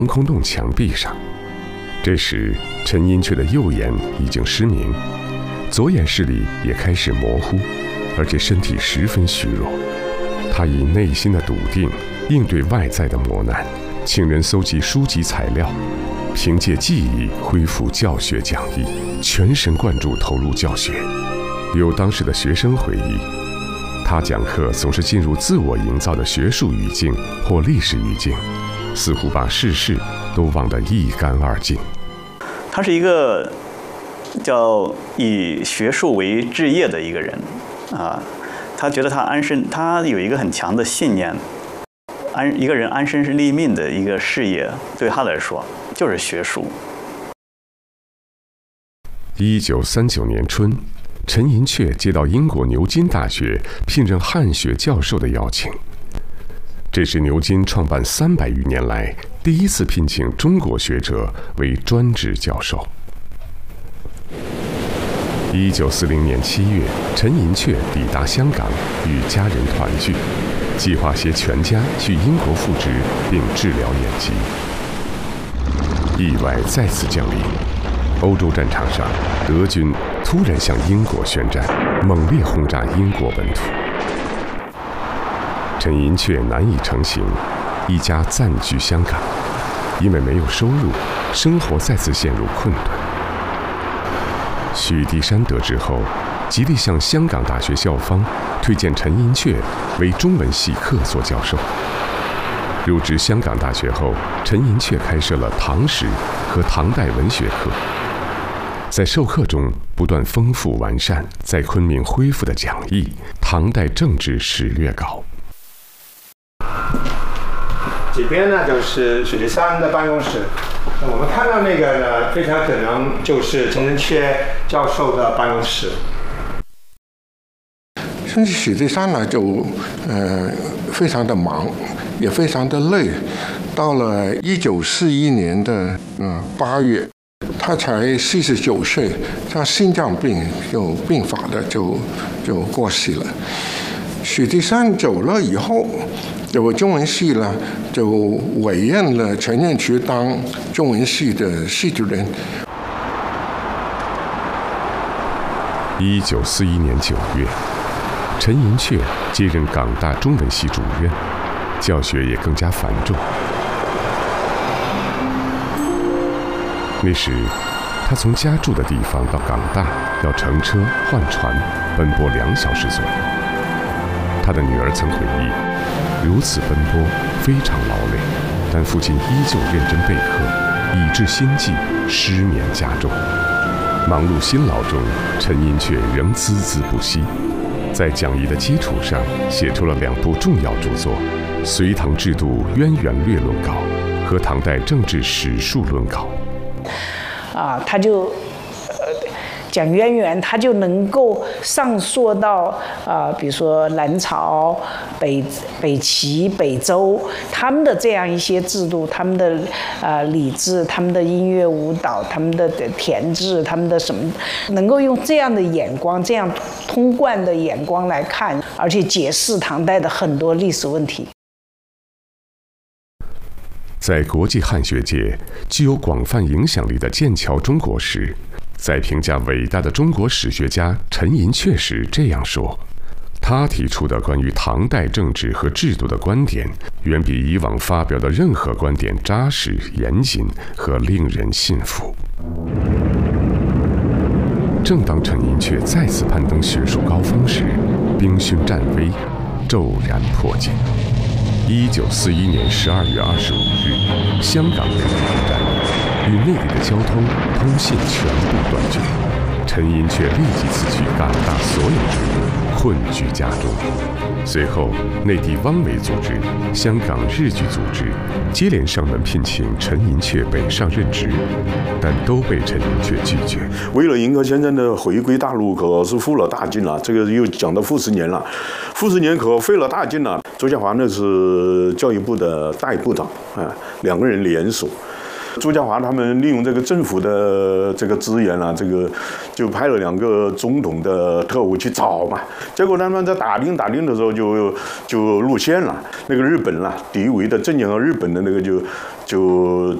空洞墙壁上。这时，陈寅恪的右眼已经失明，左眼视力也开始模糊，而且身体十分虚弱。他以内心的笃定应对外在的磨难，请人搜集书籍材料，凭借记忆恢复教学讲义，全神贯注投入教学。有当时的学生回忆，他讲课总是进入自我营造的学术语境或历史语境，似乎把世事都忘得一干二净。 他是一个叫以学术为志业的一个人啊，他觉得他有一个很强的信念，一个人安身立命的一个事业，对他来说就是学术。 1939年春，陈寅恪接到英国牛津大学聘任汉学教授的邀请，这是牛津创办300余年来第一次聘请中国学者为专职教授。1940年7月，陈寅恪抵达香港，与家人团聚，计划携全家去英国复职并治疗眼疾。意外再次降临，欧洲战场上，德军突然向英国宣战，猛烈轰炸英国本土。陈寅恪难以成行，一家暂居香港，因为没有收入，生活再次陷入困顿。许地山得知后，极力向香港大学校方推荐陈寅恪为中文系客座教授。入职香港大学后，陈寅恪开设了唐史和唐代文学课，在授课中不断丰富完善在昆明恢复的讲义《唐代政治史略稿》。 这边呢就是许地山的办公室，我们看到那个呢，非常可能就是陈寅恪教授的办公室。 甚至许地山呢就非常的忙，也非常的累。到了1941年的8月，他才49岁，他心脏病就病发的就过世了。许地山走了以后，就中文系呢就委任了陈寅恪当中文系的系主任。 1941年9月，陈寅恪接任港大中文系主任，教学也更加繁重。那时，他从家住的地方到港大要乘车换船，奔波2小时左右。他的女儿曾回忆，如此奔波非常劳累，但父亲依旧认真备课，以致心悸、失眠加重。忙碌辛劳中，陈寅恪仍孜孜不息，在讲义的基础上写出了2部重要著作《隋唐制度渊源略论稿》和《唐代政治史述论稿》。 他就讲渊源，他就能够上溯到比如说南朝、北齐、北周他们的这样一些制度，他们的礼制、他们的音乐舞蹈、他们的田制、他们的什么，能够用这样的眼光、这样通贯的眼光来看，而且解释唐代的很多历史问题。 在国际汉学界具有广泛影响力的《剑桥中国史》，在评价伟大的中国史学家陈寅恪时这样说：他提出的关于唐代政治和制度的观点，远比以往发表的任何观点扎实、严谨和令人信服。正当陈寅恪再次攀登学术高峰时，兵凶战危，骤然迫近。1941年12月25日，香港被攻占，与内地的交通、通信全部断绝。陈寅恪立即辞去港大所有职务，困居家中。随后，内地汪伪组织、香港日据组织接连上门聘请陈寅恪北上任职，但都被陈寅恪拒绝。 为了迎合先生的回归大陆，可是费了大劲了。这个又讲到傅斯年了，傅斯年可费了大劲了。周向华那是教育部的代部长，2个人联手。 朱家骅他们利用这个政府的这个资源啊，这个就派了2个总统的特务去找嘛。结果他们在打听的时候就露馅了，那个日本啦，敌伪的镇压日本的那个就